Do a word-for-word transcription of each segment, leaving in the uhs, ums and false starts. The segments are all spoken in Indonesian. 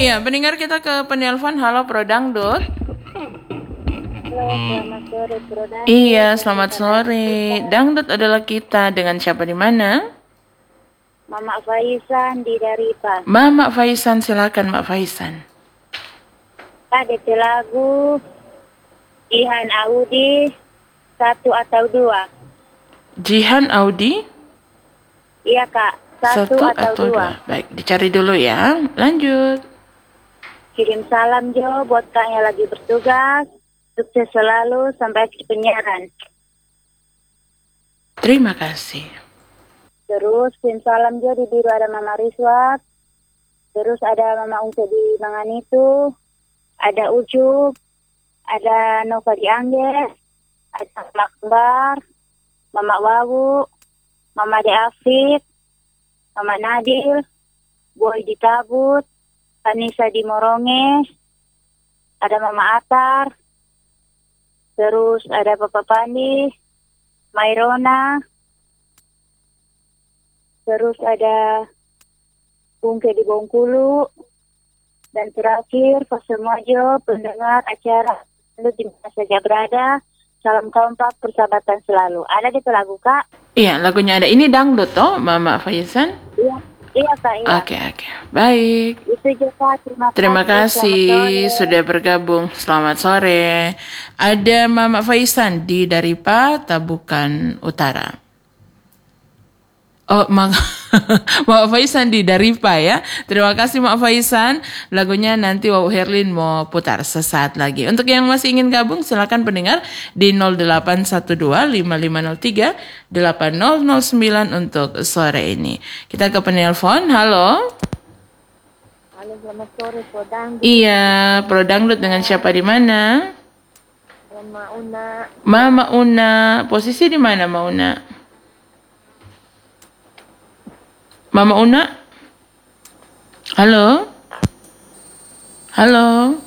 Iya, pendengar kita ke penelpon. Halo Pro Dangdut. Halo, selamat sore Pro Dangdut. Iya, selamat sore. Dangdut adalah kita, dengan siapa di mana? Mama Faisan di Daripa. Mama Faisan, silakan Mak Faisan. Ada lagu Jihan Audi satu atau dua? Jihan Audi? Iya Kak, satu, Satu atau, atau dua. dua. Baik, dicari dulu ya. Lanjut. Kirim salam Jo buat Kak yang lagi bertugas. Sukses selalu sampai akhir penyiaran. Terima kasih. Terus kirim salam Jo di biru ada Mama Riswat. Terus ada Mama Ungke di Manganitu. Ada Ucup. Ada Nova di Angges. Ada Mama Kembar. Mama Wawu. Mama De Afif. Mama Nadil. Boy di Tabut. Anissa di Moronge. Ada Mama Atar. Terus ada Papa Pandi. Mairona. Terus ada Bungke di Bengkulu. Dan terakhir, Pak Semojo, pendengar acara lu di mana saja berada. Salam kompak, persahabatan selalu. Ada di lagu, Kak? Iya, lagunya ada. Ini dangdut toh, Mama Faisan? Iya, iya Kak. Iya. Oke, oke. Baik. Itu juga, terima, Terima kasih. kasih sudah bergabung. Selamat sore. Ada Mama Faisan di Daripa, Tabukan Utara. Oh, Mak Mak Faisan di Daripa ya. Terima kasih Mak Faisan. Lagunya nanti Wow Herlin mau putar sesaat lagi. Untuk yang masih ingin gabung silakan pendengar di nol delapan satu dua lima lima nol tiga delapan nol nol sembilan untuk sore ini. Kita ke penelpon. Halo. Halo, selamat sore, Pro Dangdut. Iya, Pro Dangdut dengan siapa di mana? Mama Una. Mama Una. Posisi di mana Mama Una? Mama Una? Halo? Halo?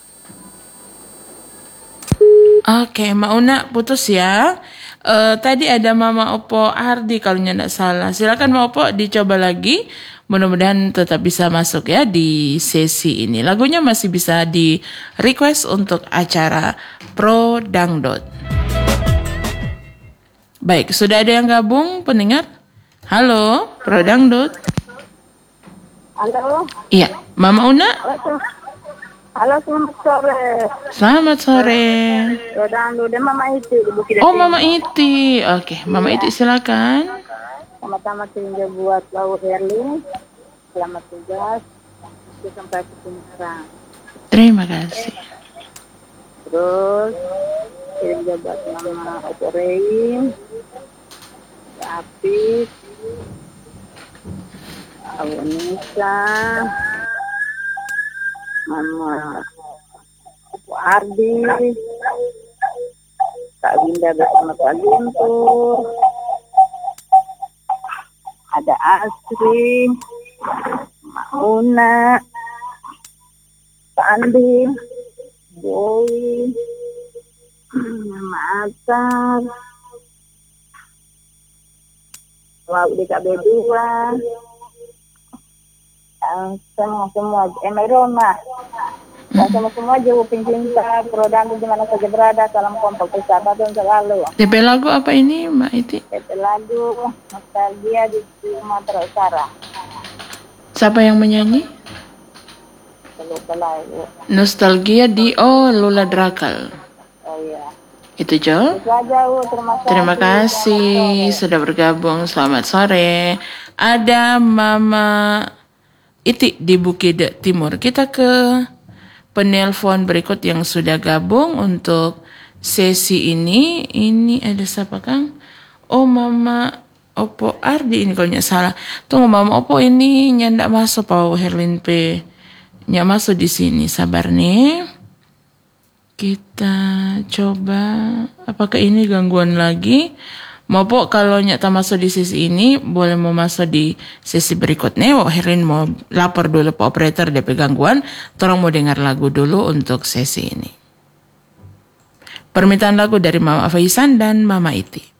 Oke, Mama Una putus ya. Uh, tadi ada Mama Opo Ardi kalau tidak salah. Silakan Mama Opo dicoba lagi. Mudah-mudahan tetap bisa masuk ya di sesi ini. Lagunya masih bisa di request untuk acara Pro Dangdut. Baik, sudah ada yang gabung pendengar? Halo, Pro Dangdut. Halo. Iya, Mama Una. Halo, selamat sore. Selamat sore. Pro Dangdut dan Mama Iti di Bukit Oh, Mama Iti. Oke, Mama Iti silakan. Sama-sama sehingga buat Wow Herlin. Selamat tugas. Sampai ketemu sekarang. Terima kasih. Terus kirim juga buat Mama Operein. Apis. Awanisa. Mama Ardi. Kak Winda bersama Pak Guntur. Ada Asri, Mauna, Andi, Boy, Mama Atar, Wow D K B dua, semua semua, Emerona, sama semua jauh pencinta, Pro Dangdut di mana saja berada, salam kompak persahabatan selalu. D P lagu apa ini Mbak Iti? D P lagu Nostalgia di Sumatera Utara. Siapa yang menyanyi? Lupa lagu. Nostalgia di Oh Lula Drakal. Oh iya. Itu Jo. Itu aja, U. Terima kasih. Terima kasih sudah bergabung. Selamat sore. Ada Mama Iti di Bukit Timur. Kita ke penelpon berikut yang sudah gabung untuk sesi ini. Ini ada siapa Kang? Oh Mama Opo Ardi ini kalau nggak salah. Tunggu Mama Opo ini nyandak masuk Pak Herlin P. Nyak masuk di sini. Sabar nih. Kita coba. Apakah ini gangguan lagi? Mau po kalau nyak tak masuk di sesi ini boleh mau masuk di sesi berikutnya. Wah Herlin mau lapor dulu Pak operator D P gangguan. Tolong mau dengar lagu dulu untuk sesi ini. Permintaan lagu dari Mama Faisan dan Mama Iti.